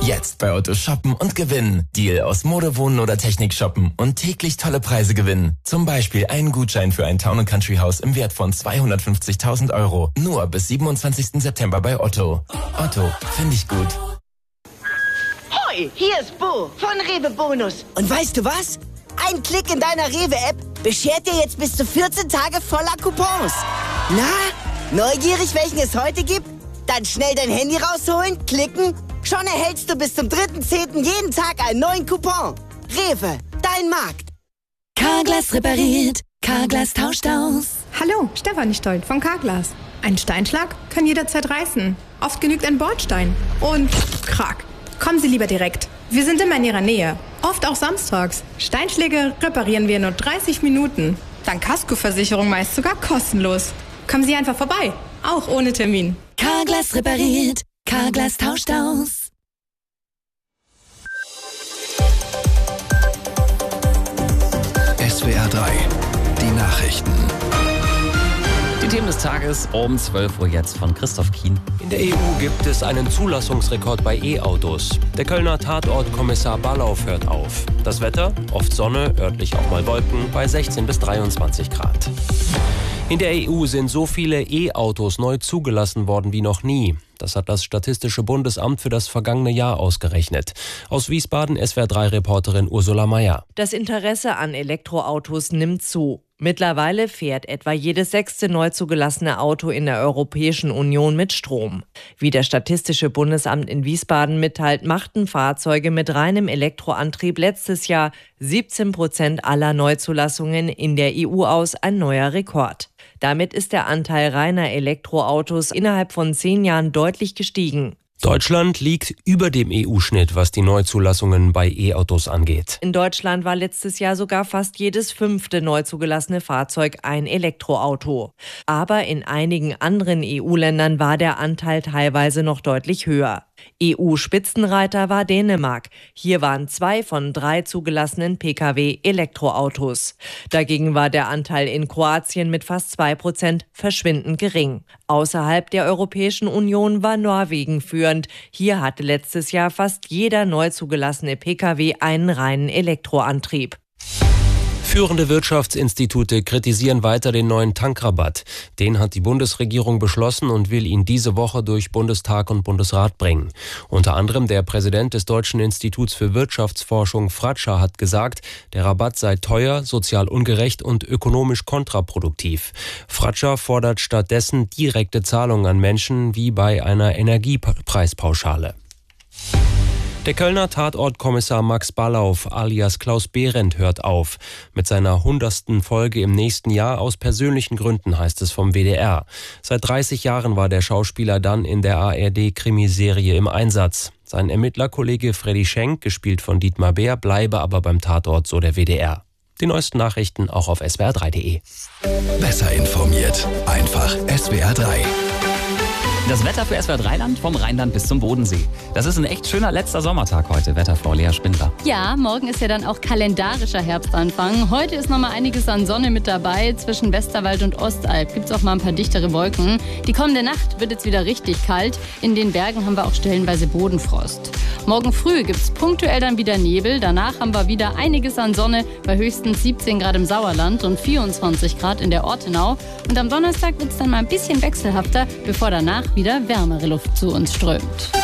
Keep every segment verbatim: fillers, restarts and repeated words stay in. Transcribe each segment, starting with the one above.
Jetzt bei Otto shoppen und gewinnen. Deal aus Mode, Wohnen oder Technik shoppen und täglich tolle Preise gewinnen. Zum Beispiel einen Gutschein für ein Town- und Country-Haus im Wert von zweihundertfünfzigtausend Euro. Nur bis siebenundzwanzigsten September bei Otto. Otto, finde ich gut. Hoi, hier ist Bo von Rewe Bonus. Und weißt du was? Ein Klick in deiner Rewe-App beschert dir jetzt bis zu vierzehn Tage voller Coupons. Na, neugierig, welchen es heute gibt? Dann schnell dein Handy rausholen, klicken. Schon erhältst du bis zum dritten zehnten jeden Tag einen neuen Coupon. Rewe, dein Markt. Carglass repariert, Carglass tauscht aus. Hallo, Stefanie Stoll von Carglass. Ein Steinschlag kann jederzeit reißen. Oft genügt ein Bordstein. Und krack. Kommen Sie lieber direkt. Wir sind immer in Ihrer Nähe. Oft auch samstags. Steinschläge reparieren wir in nur dreißig Minuten. Dank Kaskoversicherung meist sogar kostenlos. Kommen Sie einfach vorbei. Auch ohne Termin. Carglass repariert, Carglass tauscht aus. S W R drei, die Nachrichten. Die Themen des Tages um zwölf Uhr jetzt von Christoph Kien. In der E U gibt es einen Zulassungsrekord bei E-Autos. Der Kölner Tatortkommissar Ballauf hört auf. Das Wetter, oft Sonne, örtlich auch mal Wolken, bei sechzehn bis dreiundzwanzig Grad. In der E U sind so viele E-Autos neu zugelassen worden wie noch nie. Das hat das Statistische Bundesamt für das vergangene Jahr ausgerechnet. Aus Wiesbaden S W R drei Reporterin Ursula Mayer. Das Interesse an Elektroautos nimmt zu. Mittlerweile fährt etwa jedes sechste neu zugelassene Auto in der Europäischen Union mit Strom. Wie das Statistische Bundesamt in Wiesbaden mitteilt, machten Fahrzeuge mit reinem Elektroantrieb letztes Jahr siebzehn Prozent aller Neuzulassungen in der E U aus, ein neuer Rekord. Damit ist der Anteil reiner Elektroautos innerhalb von zehn Jahren deutlich gestiegen. Deutschland liegt über dem E U-Schnitt, was die Neuzulassungen bei E-Autos angeht. In Deutschland war letztes Jahr sogar fast jedes fünfte neu zugelassene Fahrzeug ein Elektroauto. Aber in einigen anderen E U-Ländern war der Anteil teilweise noch deutlich höher. E U-Spitzenreiter war Dänemark. Hier waren zwei von drei zugelassenen Pkw Elektroautos. Dagegen war der Anteil in Kroatien mit fast zwei Prozent verschwindend gering. Außerhalb der Europäischen Union war Norwegen führend. Hier hatte letztes Jahr fast jeder neu zugelassene Pkw einen reinen Elektroantrieb. Führende Wirtschaftsinstitute kritisieren weiter den neuen Tankrabatt. Den hat die Bundesregierung beschlossen und will ihn diese Woche durch Bundestag und Bundesrat bringen. Unter anderem der Präsident des Deutschen Instituts für Wirtschaftsforschung Fratscher hat gesagt, der Rabatt sei teuer, sozial ungerecht und ökonomisch kontraproduktiv. Fratscher fordert stattdessen direkte Zahlungen an Menschen wie bei einer Energiepreispauschale. Der Kölner Tatortkommissar Max Ballauf alias Klaus Behrendt hört auf. Mit seiner hundertsten Folge im nächsten Jahr aus persönlichen Gründen, heißt es vom W D R. Seit dreißig Jahren war der Schauspieler dann in der A R D-Krimiserie im Einsatz. Sein Ermittlerkollege Freddy Schenk, gespielt von Dietmar Bär, bleibe aber beim Tatort, so der W D R. Die neuesten Nachrichten auch auf S W R drei punkt de. Besser informiert, einfach S W R drei. Das Wetter für S W R drei Land vom Rheinland bis zum Bodensee. Das ist ein echt schöner letzter Sommertag heute, Wetterfrau Lea Spindler. Ja, morgen ist ja dann auch kalendarischer Herbstanfang. Heute ist noch mal einiges an Sonne mit dabei. Zwischen Westerwald und Ostalb gibt es auch mal ein paar dichtere Wolken. Die kommende Nacht wird jetzt wieder richtig kalt. In den Bergen haben wir auch stellenweise Bodenfrost. Morgen früh gibt es punktuell dann wieder Nebel. Danach haben wir wieder einiges an Sonne bei höchstens siebzehn Grad im Sauerland und vierundzwanzig Grad in der Ortenau. Und am Donnerstag wird es dann mal ein bisschen wechselhafter, bevor danach wieder wärmere Luft zu uns strömt.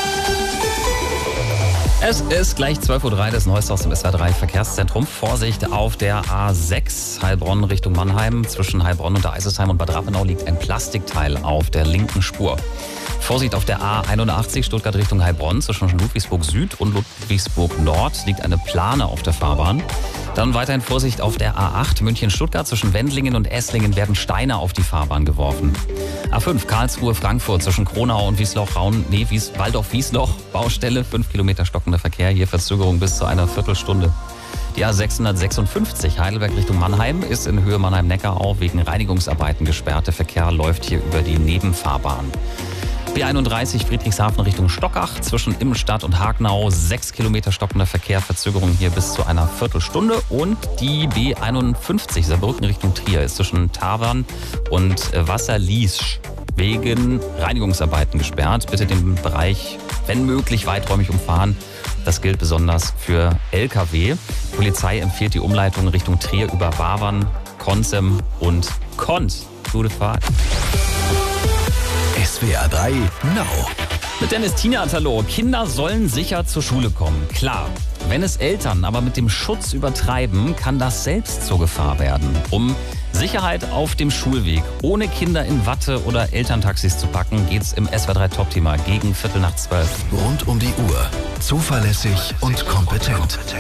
Es ist gleich zwölf Uhr drei, das Neueste aus dem S W R drei Verkehrszentrum. Vorsicht auf der A sechs, Heilbronn Richtung Mannheim. Zwischen Heilbronn und der Eisesheim und Bad Rappenau liegt ein Plastikteil auf der linken Spur. Vorsicht auf der A einundachtzig, Stuttgart Richtung Heilbronn. Zwischen Ludwigsburg Süd und Ludwigsburg Nord liegt eine Plane auf der Fahrbahn. Dann weiterhin Vorsicht auf der A acht, München-Stuttgart. Zwischen Wendlingen und Esslingen werden Steine auf die Fahrbahn geworfen. A fünf, Karlsruhe Frankfurt. Zwischen Kronau und Wiesloch-Raun, nee, Wies, Waldorf-Wiesloch, Baustelle, fünf Kilometer stockender Verkehr. Hier Verzögerung bis zu einer Viertelstunde. Die A sechshundertsechsundfünfzig, Heidelberg Richtung Mannheim, ist in Höhe Mannheim-Neckarau wegen Reinigungsarbeiten gesperrt. Der Verkehr läuft hier über die Nebenfahrbahn. B einunddreißig, Friedrichshafen Richtung Stockach, zwischen Immenstadt und Hagenau, sechs Kilometer stockender Verkehr, Verzögerung hier bis zu einer Viertelstunde. Und die B einundfünfzig, Saarbrücken Richtung Trier, ist zwischen Tavern und Wasserliesch wegen Reinigungsarbeiten gesperrt. Bitte den Bereich, wenn möglich, weiträumig umfahren. Das gilt besonders für L K W. Die Polizei empfiehlt die Umleitung Richtung Trier über Wavern, Konzem und Konz. Gute Fahrt. S W R drei Now. Mit Dennis Tienert, hallo. Kinder sollen sicher zur Schule kommen. Klar. Wenn es Eltern aber mit dem Schutz übertreiben, kann das selbst zur Gefahr werden. Um Sicherheit auf dem Schulweg ohne Kinder in Watte oder Elterntaxis zu packen, geht's im S W R drei Top-Thema gegen Viertel nach zwölf. Rund um die Uhr. Zuverlässig und kompetent.